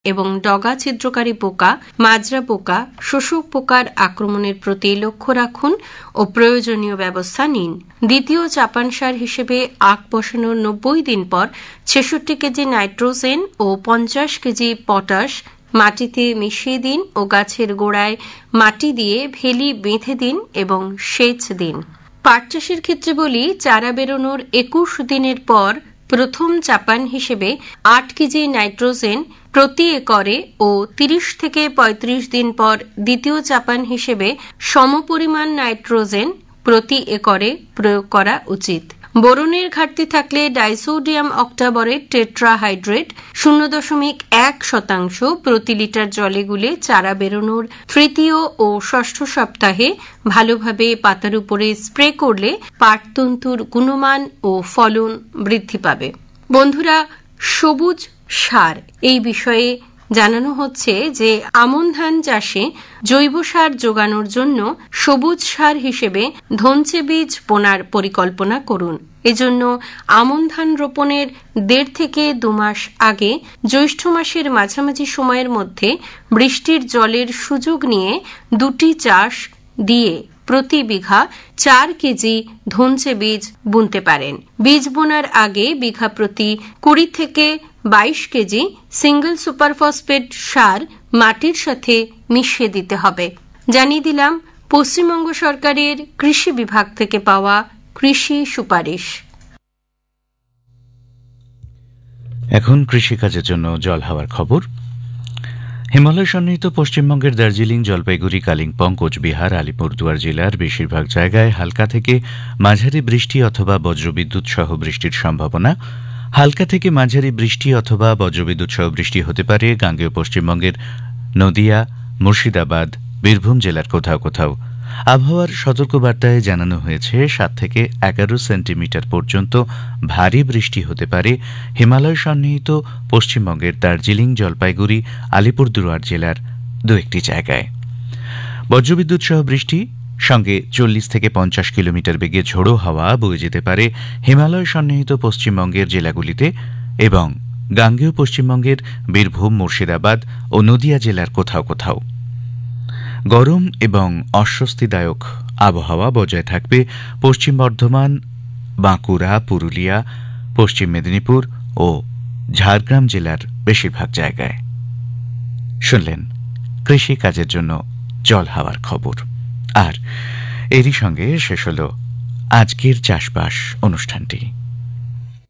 এবং ডগা ছিদ্রকারী পোকা, মাজরা পোকা, শোষক পোকার আক্রমণের প্রতি লক্ষ্য রাখুন ও প্রয়োজনীয় ব্যবস্থা নিন। দ্বিতীয় চাপান সার হিসেবে আখ বসানোর 90 দিন পর 66 কেজি নাইট্রোজেন ও 50 কেজি পটাশ মাটিতে মিশিয়ে দিন ও গাছের গোড়ায় মাটি দিয়ে ভেলি বেঁধে দিন এবং সেচ দিন। পাট চাষের ক্ষেত্রে বলি, চারা বেরোনোর 21 দিনের পর প্রথম চাপান হিসেবে 8 কেজি নাইট্রোজেন প্রতি একরে ও 30 থেকে 35 দিন পর দ্বিতীয় চাপান হিসেবে সমপরিমাণ নাইট্রোজেন প্রতি একরে প্রয়োগ করা উচিত। বোরনের ঘাটতি থাকলে ডাইসোডিয়াম অক্টাবরেট টেট্রাহাইড্রেট 0.1% প্রতি লিটার জলে গুলে চারা বেরোনোর তৃতীয় ও ষষ্ঠ সপ্তাহে ভালোভাবে পাতার উপরে স্প্রে করলে পাটতন্তুর গুণমান ও ফলন বৃদ্ধি পাবে। বন্ধুরা, সবুজ সার এই বিষয়ে জানানো হচ্ছে যে আমন ধান চাষে জৈব সার যোগানোর জন্য সবুজ সার হিসেবে ধনচে বীজ বোনার পরিকল্পনা করুন। এজন্য আমন ধান রোপণের 1.5 থেকে 2 মাস আগে জ্যৈষ্ঠ মাসের মাঝামাঝি সময়ের মধ্যে বৃষ্টির জলের সুযোগ নিয়ে 2টি চাষ দিয়ে প্রতি বিঘা 4 কেজি ধনচে বীজ বুনতে পারেন। বীজ বোনার আগে বিঘা প্রতি 20 থেকে 22 কেজি সিঙ্গল সুপারফসফেট সার মাটির সাথে মিশিয়ে দিতে হবে। জানিয়ে দিলাম পশ্চিমবঙ্গ সরকারের কৃষি বিভাগ থেকে পাওয়া কৃষি সুপারিশ। এখন কৃষিকাজের জন্য জল হাওয়ার খবর। হিমালয় সন্নিহিত পশ্চিমবঙ্গের দার্জিলিং, জলপাইগুড়ি, কালিম্পং, কোচবিহার, আলিপুরদুয়ার জেলার বেশিরভাগ জায়গায় হালকা থেকে মাঝারি বৃষ্টি অথবা বজ্রবিদ্যুৎ সহ বৃষ্টির সম্ভাবনা। হালকা থেকে মাঝারি বৃষ্টি অথবা বজ্রবিদ্যুৎ সহ বৃষ্টি হতে পারে গাঙ্গেয় পশ্চিমবঙ্গের নদিয়া, মুর্শিদাবাদ, বীরভূম জেলার কোথাও কোথাও। আবহাওয়ার সতর্কবার্তায় জানানো হয়েছে 7 থেকে 11 সেন্টিমিটার পর্যন্ত ভারী বৃষ্টি হতে পারে হিমালয় সন্নিহিত পশ্চিমবঙ্গের দার্জিলিং, জলপাইগুড়ি, আলিপুরদুয়ার জেলার 2-1টি জায়গায়। বজ্রবিদ্যুৎ সহ বৃষ্টি সঙ্গে 40 থেকে 50 কিলোমিটার বেগে ঝোড়ো হাওয়া বয়ে যেতে পারে হিমালয় সন্নিহিত পশ্চিমবঙ্গের জেলাগুলিতে এবং গাঙ্গেয় পশ্চিমবঙ্গের বীরভূম, মুর্শিদাবাদ ও নদিয়া জেলার কোথাও কোথাও। গরম এবং অস্বস্তিদায়ক আবহাওয়া বজায় থাকবে পশ্চিম বর্ধমান, বাঁকুড়া, পুরুলিয়া, পশ্চিম মেদিনীপুর ও ঝাড়গ্রাম জেলার বেশিরভাগ জায়গায়। শুনলেন কৃষি কাজের জন্য জল হাওয়ার খবর। আর এরই সঙ্গে শেষ হল আজকের চাষবাস অনুষ্ঠানটি।